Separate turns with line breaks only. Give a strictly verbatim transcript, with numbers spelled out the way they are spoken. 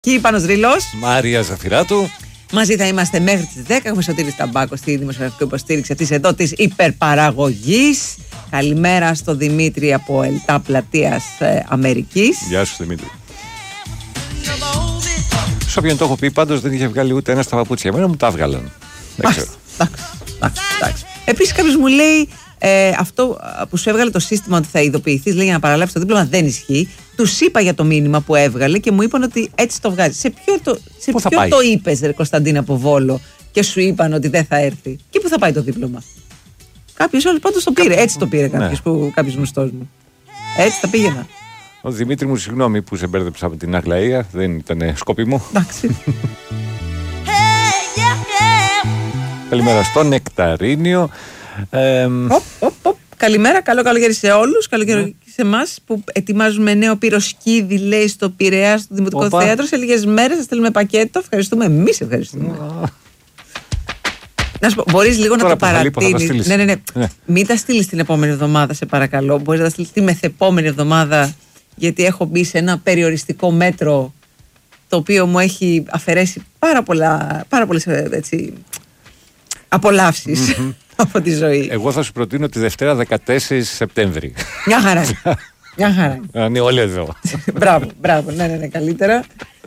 Και Πάνος Ρήλος.
Μάρια Ζαφυράτου.
Μαζί θα είμαστε μέχρι τις δέκα. Έχουμε Σωτήρη Σταμπάκο στη δημοσιογραφική υποστήριξη της εδώ της υπερπαραγωγής. Καλημέρα στο Δημήτρη από Ελτά Πλατείας ε, Αμερικής.
Γεια σου Δημήτρη. Σε όποιον το έχω πει, πάντως δεν είχε βγάλει ούτε ένα στα παπούτσια. Εμένα μου τα έβγαλαν. Δεν ξέρω.
Εντάξει. Επίσης κάποιος μου λέει ε, αυτό που σου έβγαλε το σύστημα ότι θα ειδοποιηθείς, λέει, για να παραλάβεις το δίπλωμα, δεν ισχύει. Τους είπα για το μήνυμα που έβγαλε και μου είπαν ότι έτσι το βγάζει. Σε ποιο το, σε ποιο το είπες, ρε Κωνσταντίνα από Βόλο, και σου είπαν ότι δεν θα έρθει? Και πού θα πάει το δίπλωμα? Κάποιος όλος πάντως το πήρε. Έτσι το πήρε κάποιος, ναι. κάποιος γνωστός μου. Έτσι τα πήγαινα.
Ο Δημήτρη μου, συγγνώμη που σε μπέρδεψα από την Αγλαία, δεν ήταν σκόπιμο.
Εντάξει.
Καλημέρα στο Νεκταρίνιο. Ε,
οπ, οπ, οπ. Καλημέρα, καλό καλοκαίρι σε όλους. Καλοκαίρι mm. σε εμάς που ετοιμάζουμε νέο πυροσκίδι, λέει, στο Πειραιά, στο Δημοτικό Οπα. Θέατρο. Σε λίγες μέρες θα στείλουμε πακέτο. Ευχαριστούμε. Εμείς ευχαριστούμε. Mm. Να σου πω, μπορείς λίγο Τώρα να το παρατείνεις. Ναι, ναι, ναι, ναι. Μην τα στείλεις την επόμενη εβδομάδα, σε παρακαλώ. Μπορείς να τα στείλεις τη μεθεπόμενη εβδομάδα, γιατί έχω μπει σε ένα περιοριστικό μέτρο το οποίο μου έχει αφαιρέσει πάρα, πολλά, πάρα πολλές έτσι, απολαύσεις mm-hmm. από τη ζωή.
Εγώ θα σου προτείνω τη Δευτέρα δεκατέσσερις Σεπτέμβρη.
Μια χαρά. Μια χαρά.
Να είναι όλοι εδώ.
Μπράβο, μπράβο. Ναι, ναι, ναι, καλύτερα.